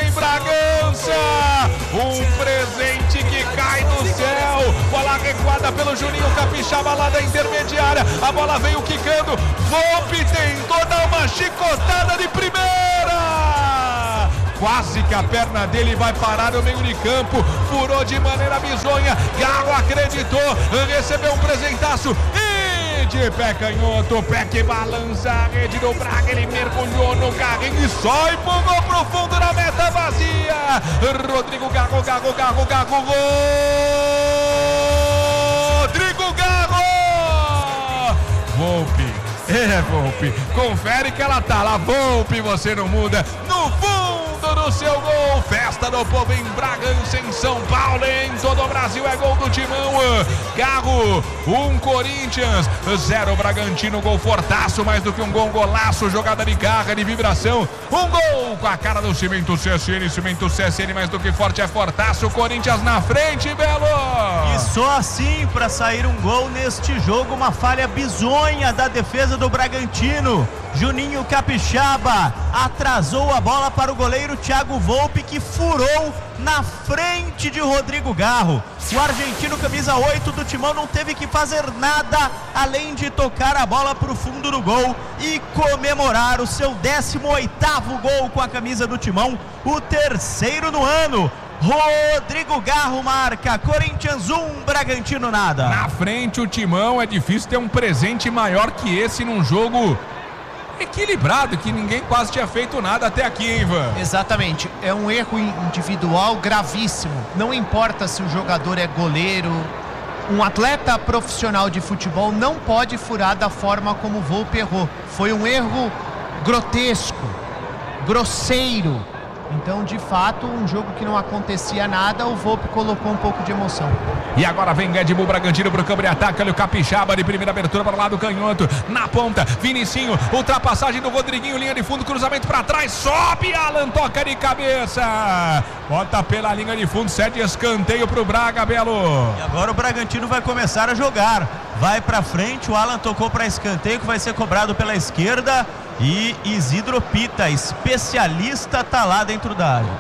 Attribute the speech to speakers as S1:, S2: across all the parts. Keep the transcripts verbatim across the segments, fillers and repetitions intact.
S1: em Bragança. Um presente que cai do céu. Bola recuada pelo Juninho Capixaba lá da intermediária. A bola veio quicando. Volpe tentou dar uma chicotada de primeira. Quase que a perna dele vai parar no meio de campo. Furou de maneira bizonha. Galo acreditou. Recebeu um presentaço. E de pé canhoto. Pé que balança a rede do Braga. Ele mergulhou no carrinho e só empurrou pro fundo na meta vazia. Rodrigo Garro, Garro, Garro, Garro. Rodrigo Garro. Volpe. É, Volpe. Confere que ela tá lá. Volpe, você não muda. No fundo do seu gol, festa do povo em Bragança, em São Paulo, em todo o Brasil, é gol do Timão. Garro, um Corinthians, zero Bragantino, gol fortaço, mais do que um gol, golaço, jogada de garra, de vibração, um gol com a cara do Cimento C S N, Cimento C S N, mais do que forte, é fortaço, Corinthians na frente, Belo!
S2: E só assim para sair um gol neste jogo, uma falha bizonha da defesa do Bragantino. Juninho Capixaba atrasou a bola para o goleiro Thiago Volpe, que furou na frente de Rodrigo Garro. O argentino camisa oito do Timão não teve que fazer nada além de tocar a bola para o fundo do gol e comemorar o seu décimo oitavo gol com a camisa do Timão, o terceiro no ano. Rodrigo Garro marca, Corinthians um, Bragantino nada.
S1: Na frente o Timão, é difícil ter um presente maior que esse num jogo equilibrado, que ninguém quase tinha feito nada até aqui, hein, Ivan?
S3: Exatamente, é um erro individual gravíssimo. Não importa se o jogador é goleiro, um atleta profissional de futebol não pode furar da forma como o Volpe errou. Foi um erro grotesco, grosseiro. Então, de fato, um jogo que não acontecia nada, o Volpe colocou um pouco de emoção.
S1: E agora vem Red Bull Bragantino pro campo de ataque. Olha o Capixaba de primeira abertura para o lado canhoto. Na ponta, Vinicinho, ultrapassagem do Rodriguinho, linha de fundo, cruzamento para trás. Sobe, Alan, toca de cabeça. Bota pela linha de fundo, cede escanteio pro Braga, Belo.
S2: E agora o Bragantino vai começar a jogar. Vai para frente, o Alan tocou para escanteio, que vai ser cobrado pela esquerda. E Isidro Pita, especialista, tá lá dentro da área.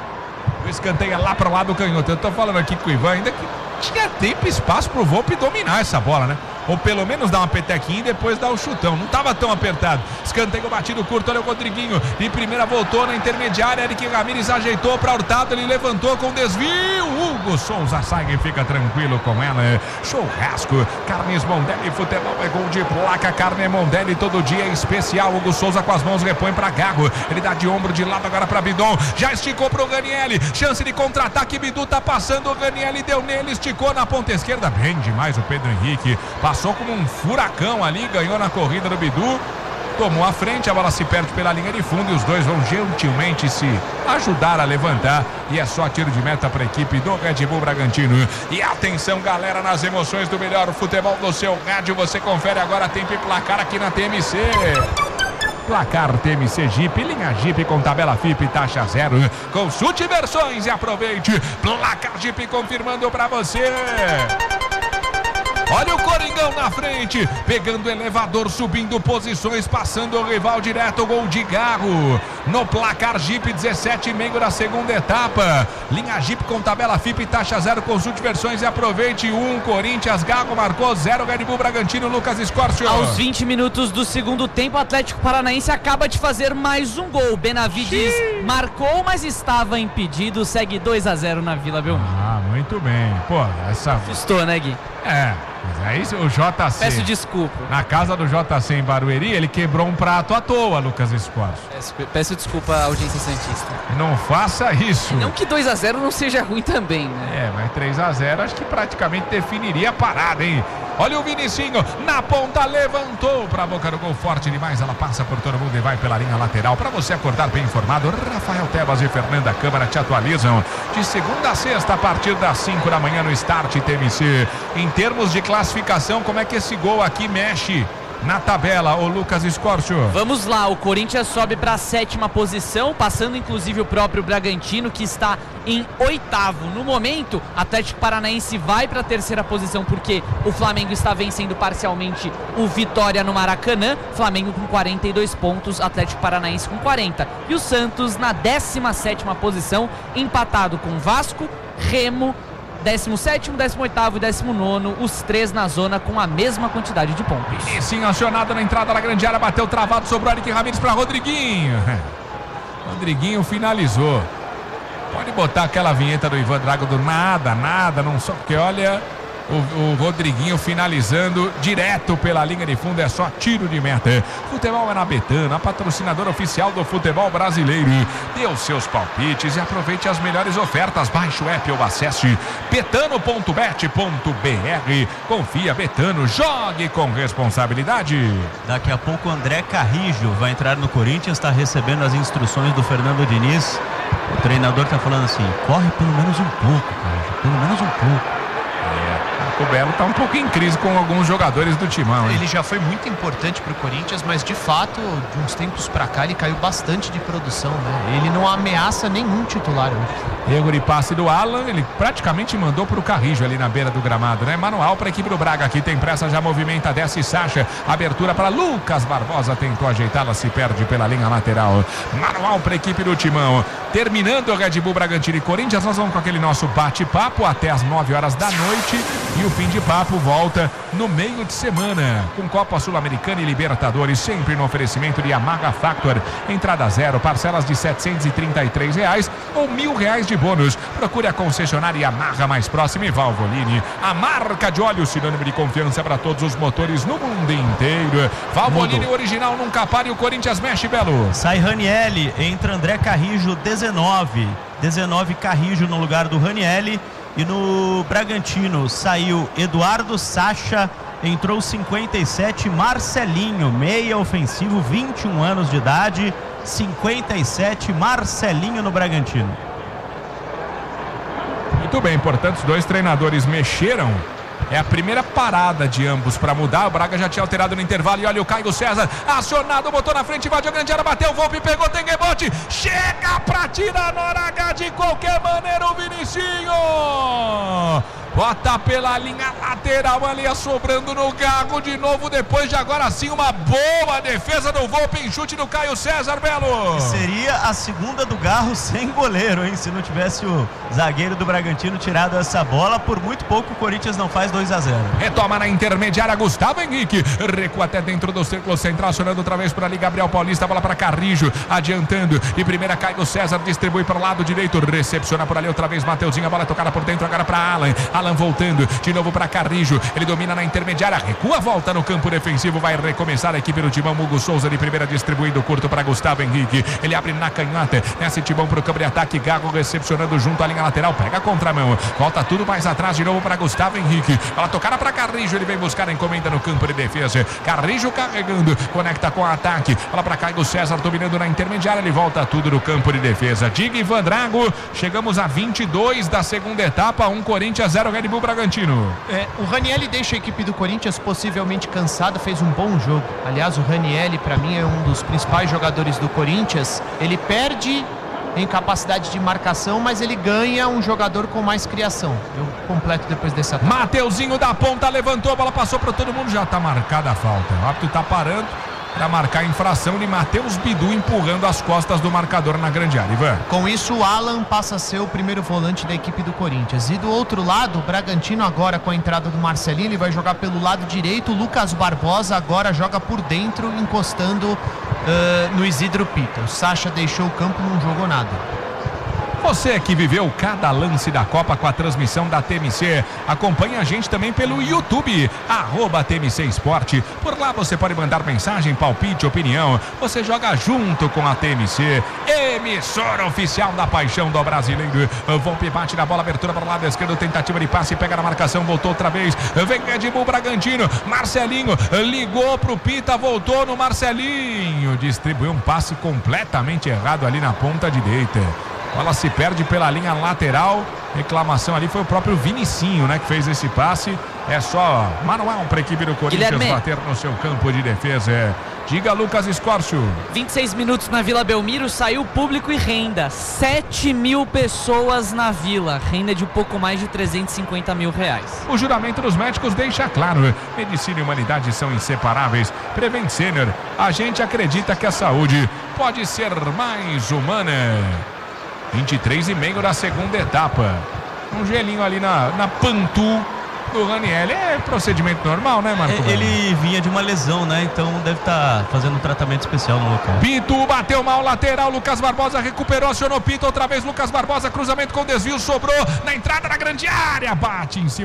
S1: O escanteio é lá para o lado canhoto. Eu tô falando aqui com o Ivan, ainda que tinha tempo e espaço pro Volpe dominar essa bola, né? Ou pelo menos dar uma petequinha e depois dar o chutão. Não estava tão apertado. Escanteio batido curto, olha o Rodriguinho. De primeira voltou na intermediária. Eric Ramírez ajeitou para Hurtado. Ele levantou com desvio. Hugo Souza sai e fica tranquilo com ela. Churrasco. Carnes Mondelli. Futebol é gol de placa. Carne Mondelli todo dia é especial. Hugo Souza com as mãos repõe para Garro. Ele dá de ombro de lado agora para Bidon. Já esticou para o Ganielli. Chance de contra-ataque. Bidu tá passando. O Ganielli deu nele. Esticou na ponta esquerda. Bem demais o Pedro Henrique. Passou como um furacão ali, ganhou na corrida do Bidu, tomou a frente, a bola se perde pela linha de fundo e os dois vão gentilmente se ajudar a levantar e é só tiro de meta para a equipe do Red Bull Bragantino. E atenção, galera, nas emoções do melhor futebol do seu rádio, você confere agora tempo e placar aqui na T M C. Placar T M C Jeep, linha Jeep com tabela F I P, taxa zero. Consulte versões e aproveite. Placar Jeep confirmando para você. Olha o Coringão na frente, pegando o elevador, subindo posições, passando o rival direto, gol de Garro. No placar Jeep, dezessete e meio da segunda etapa. Linha Jeep com tabela F I P, taxa zero, consulte versões e aproveite. Um, Corinthians, Garro marcou, zero, Red Bull Bragantino, Lucas Escórcio.
S4: Aos vinte minutos do segundo tempo, o Atlético Paranaense acaba de fazer mais um gol. Benavides Xiii. marcou, mas estava impedido, segue dois a zero na Vila Belmiro.
S1: Ah, muito bem. Pô, essa...
S4: Estou, né, Gui?
S1: É, mas aí o J C...
S4: Peço desculpa.
S1: Na casa do J C em Barueri, ele quebrou um prato à toa, Lucas Escórcio.
S4: Peço, peço desculpa à audiência santista.
S1: Não faça isso.
S4: Não que dois a zero não seja ruim também, né?
S1: É, mas três a zero acho que praticamente definiria a parada, hein? Olha o Vinicinho, na ponta, levantou para a boca do gol, forte demais, ela passa por todo mundo e vai pela linha lateral. Para você acordar bem informado, Rafael Tebas e Fernanda Câmara te atualizam de segunda a sexta a partir das cinco da manhã no Start T M C. Em termos de classificação, como é que esse gol aqui mexe na tabela, o Lucas Escorcio.
S4: Vamos lá, o Corinthians sobe para a sétima posição, passando inclusive o próprio Bragantino, que está em oitavo. No momento, Atlético Paranaense vai para a terceira posição, porque o Flamengo está vencendo parcialmente o Vitória no Maracanã. Flamengo com quarenta e dois pontos, Atlético Paranaense com quarenta. E o Santos na décima sétima posição, empatado com Vasco, Remo, décimo sétimo, décimo oitavo e décimo nono, os três na zona com a mesma quantidade de pontos.
S1: E sim, acionado na entrada da grande área, bateu travado, sobrou Eric Ramírez para Rodriguinho. Rodriguinho finalizou. Pode botar aquela vinheta do Ivan Drago do nada, nada, não só porque olha... O, o Rodriguinho finalizando direto pela linha de fundo, é só tiro de meta. Futebol é na Betano, a patrocinadora oficial do futebol brasileiro. Dê os seus palpites e aproveite as melhores ofertas. Baixe o app ou acesse betano ponto bet ponto br. Confia, Betano, jogue com responsabilidade.
S2: Daqui a pouco o André Carrijo vai entrar no Corinthians, está recebendo as instruções do Fernando Diniz. O treinador está falando assim: corre pelo menos um pouco, Carrijo, pelo menos um pouco.
S1: O Belo está um pouco em crise com alguns jogadores do timão, hein?
S3: Ele já foi muito importante para o Corinthians, mas de fato, de uns tempos para cá, ele caiu bastante de produção, né? Ele não ameaça nenhum titular hoje.
S1: Erro de passe do Alan, ele praticamente mandou para o Carrijo ali na beira do gramado, né? Manual para a equipe do Braga, aqui tem pressa, já movimenta, desce Sacha, abertura para Lucas Barbosa, tentou ajeitá-la, se perde pela linha lateral. Manual para a equipe do timão. Terminando o Red Bull Bragantino e Corinthians, nós vamos com aquele nosso bate-papo até as nove horas da noite. E o fim de papo volta no meio de semana, com Copa Sul-Americana e Libertadores, sempre no oferecimento de Yamaha Factor. Entrada zero, parcelas de setecentos e trinta e três reais ou mil reais de bônus. Procure a concessionária Yamaha mais próxima e Valvoline, a marca de óleo, sinônimo de confiança para todos os motores no mundo inteiro. Valvoline, o original nunca para, e o Corinthians mexe, Belo.
S2: Sai Ranielli, entra André Carrijo, dezenove. dezenove Carrijo no lugar do Ranielli. E no Bragantino saiu Eduardo Sacha, entrou cinquenta e sete Marcelinho, meia ofensivo, vinte e um anos de idade, cinquenta e sete Marcelinho no Bragantino.
S1: Muito bem, portanto os dois treinadores mexeram. É a primeira parada de ambos para mudar. O Braga já tinha alterado no intervalo. E olha o Caio César, acionado, botou na frente, invadiu a grande área, bateu, o Volpe pegou, tem rebote, chega para tirar na hora H de qualquer maneira o Vinicinho. Bota pela linha lateral ali, sobrando no Gago de novo, depois de agora sim uma boa defesa do Volpe em chute do Caio César, Belo.
S2: Seria a segunda do Garro sem goleiro, hein? Se não tivesse o zagueiro do Bragantino tirado essa bola, por muito pouco o Corinthians não faz dois a zero.
S1: Retoma na intermediária, Gustavo Henrique, recua até dentro do círculo central, acionando outra vez por ali Gabriel Paulista, bola para Carrijo, adiantando, de primeira Caio César, distribui para o lado direito, recepciona por ali outra vez Mateuzinho, a bola é tocada por dentro agora para Alan. Alan voltando, de novo para Carrijo, ele domina na intermediária, recua, volta no campo defensivo, vai recomeçar a equipe do Timão. Hugo Souza de primeira, distribuindo curto para Gustavo Henrique, ele abre na canhota, nesse Timão para o campo de ataque, Gago recepcionando junto à linha lateral, pega a contramão, volta tudo mais atrás de novo para Gustavo Henrique, ela tocada para Carrijo, ele vem buscar a encomenda no campo de defesa, Carrijo carregando, conecta com o ataque, ela para Caio César, dominando na intermediária, ele volta tudo no campo de defesa. Diga, Ivan Drago, chegamos a vinte e dois da segunda etapa, um Corinthians, zero Red Bull Bragantino.
S3: É, o Ranielli deixa a equipe do Corinthians possivelmente cansada, fez um bom jogo. Aliás, o Ranielli para mim é um dos principais jogadores do Corinthians. Ele perde em capacidade de marcação, mas ele ganha um jogador com mais criação. Eu completo depois dessa etapa.
S1: Mateuzinho da ponta, levantou, a bola passou para todo mundo, já está marcada a falta. O árbitro está parando para marcar a infração de Matheus Bidu, empurrando as costas do marcador na grande área. Ivan.
S3: Com isso, o Alan passa a ser o primeiro volante da equipe do Corinthians. E do outro lado, o Bragantino agora com a entrada do Marcelinho, ele vai jogar pelo lado direito. O Lucas Barbosa agora joga por dentro, encostando uh, no Isidro Pita. O Sacha deixou o campo, não jogou nada.
S1: Você que viveu cada lance da Copa com a transmissão da T M C, acompanhe a gente também pelo YouTube, arroba T M C Esporte. Por lá você pode mandar mensagem, palpite, opinião. Você joga junto com a T M C, emissora oficial da paixão do brasileiro. Volpe bate na bola, abertura para o lado esquerdo, tentativa de passe, pega na marcação, voltou outra vez. Vem Red Bull Bragantino, Marcelinho ligou pro Pita, voltou no Marcelinho, distribuiu um passe completamente errado ali na ponta direita. Bola se perde pela linha lateral reclamação ali foi o próprio Vinicinho, né, que fez esse passe. É só manual para a equipe do Corinthians
S4: Guilherme.
S1: bater no seu campo de defesa. É. Diga, Lucas Escórcio.
S4: vinte e seis minutos na Vila Belmiro, saiu público e renda. sete mil pessoas na Vila, renda de um pouco mais de trezentos e cinquenta mil reais.
S1: O juramento dos médicos deixa claro: medicina e humanidade são inseparáveis. Prevent Senior, a gente acredita que a saúde pode ser mais humana. vinte e três e meio da segunda etapa. Um gelinho ali na, na Pantu do Raniel. É procedimento normal, né, Marco?
S2: Ele vinha de uma lesão, né? Então deve estar fazendo um tratamento especial no local.
S1: Pinto bateu mal, lateral. Lucas Barbosa recuperou, acionou Pinto outra vez. Lucas Barbosa, cruzamento com desvio, sobrou na entrada da grande área. Bate em cima.